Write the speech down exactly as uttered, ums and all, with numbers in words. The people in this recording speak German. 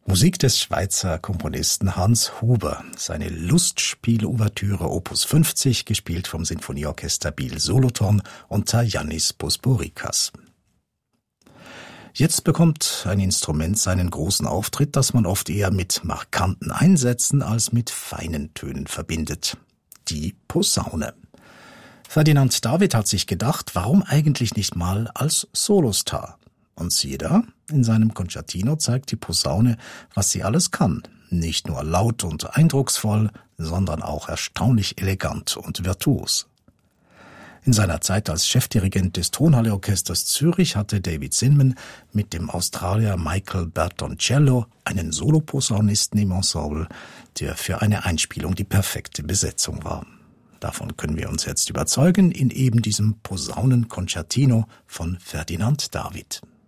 Musik des Schweizer Komponisten Hans Huber. Seine Lustspiel-Ouvertüre Opus fünfzig, gespielt vom Sinfonieorchester Biel-Solothurn unter Yannis Bousbourikas. Jetzt bekommt ein Instrument seinen großen Auftritt, das man oft eher mit markanten Einsätzen als mit feinen Tönen verbindet. Die Posaune. Ferdinand David hat sich gedacht, warum eigentlich nicht mal als Solostar? Und siehe da, in seinem Concertino zeigt die Posaune, was sie alles kann. Nicht nur laut und eindrucksvoll, sondern auch erstaunlich elegant und virtuos. In seiner Zeit als Chefdirigent des Tonhalle-Orchesters Zürich hatte David Zinman mit dem Australier Michael Bertoncello einen Soloposaunisten im Ensemble, der für eine Einspielung die perfekte Besetzung war. Davon können wir uns jetzt überzeugen in eben diesem Posaunen-Concertino von Ferdinand David.